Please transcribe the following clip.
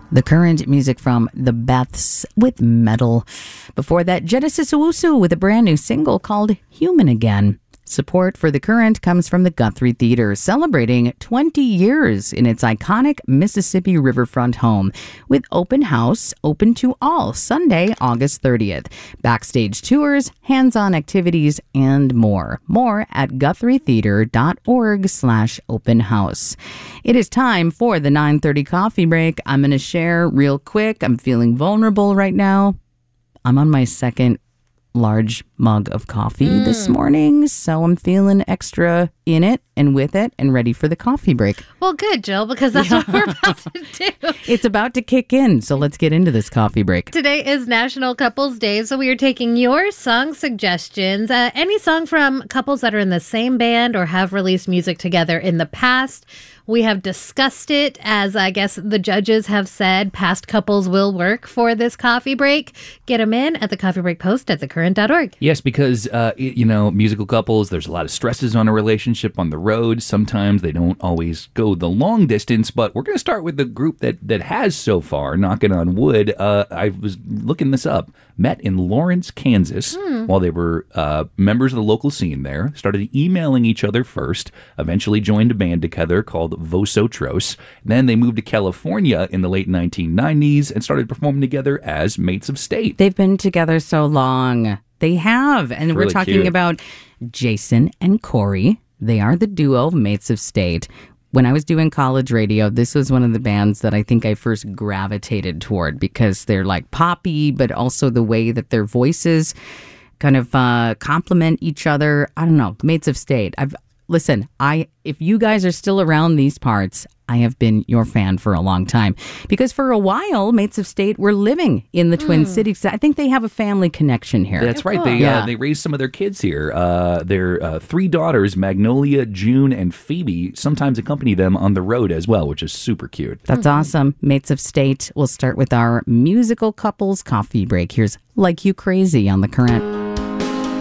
The Current, music from The Beths with Metal. Before that, Genesis Owusu with a brand new single called Human Again. Support for The Current comes from the Guthrie Theater, celebrating 20 years in its iconic Mississippi riverfront home, with open house open to all Sunday, August 30th. Backstage tours, hands-on activities, and more. More at guthrietheater.org/open house. It is time for the 9:30 coffee break. I'm going to share real quick. I'm feeling vulnerable right now. I'm on my second large mug of coffee this morning, so I'm feeling extra in it and with it and ready for the coffee break. Well, good, Jill, because that's what we're about to do. It's about to kick in, so let's get into this coffee break. Today is National Couples Day, so we are taking your song suggestions. Any song from couples that are in the same band or have released music together in the past. We have discussed it, as I guess the judges have said, past couples will work for this coffee break. Get them in at the coffee break post at thecurrent.org. Yes, because, musical couples, there's a lot of stresses on a relationship on the road. Sometimes they don't always go the long distance, but we're going to start with the group that has so far, knocking on wood. I was looking this up. Met in Lawrence, Kansas, while they were members of the local scene there. Started emailing each other first, eventually joined a band together called Vosotros. Then they moved to California in the late 1990s and started performing together as Mates of State. They've been together so long. They have. And we're really talking cute. about Jason and Corey. They are the duo Mates of State. When I was doing college radio, this was one of the bands that I think I first gravitated toward because they're like poppy, but also the way that their voices kind of complement each other. I don't know. Mates of State. If you guys are still around these parts, I have been your fan for a long time. Because for a while, Mates of State were living in the Twin Cities. I think they have a family connection here. That's right. They raised some of their kids here. Their three daughters, Magnolia, June, and Phoebe, sometimes accompany them on the road as well, which is super cute. That's awesome. Mates of State. We'll start with our musical couples coffee break. Here's Like You Crazy on The Current.